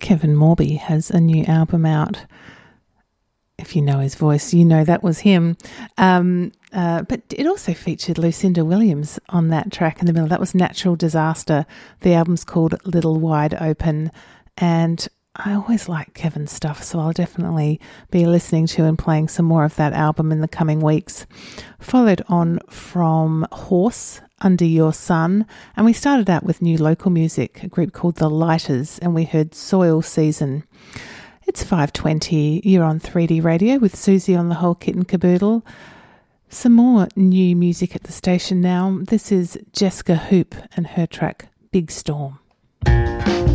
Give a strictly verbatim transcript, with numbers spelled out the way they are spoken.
Kevin Morby has a new album out. If you know his voice, you know that was him. Um, uh, but it also featured Lucinda Williams on that track in the middle. That was Natural Disaster. The album's called Little Wide Open. And I always like Kevin's stuff, so I'll definitely be listening to and playing some more of that album in the coming weeks. Followed on from Horse, Under Your Sun. And we started out with new local music, a group called The Lighters, and we heard Soil Season. It's five twenty, you're on three D Radio with Susie on the whole kit and caboodle. Some more new music at the station now. This is Jessica Hoop and her track Big Storm.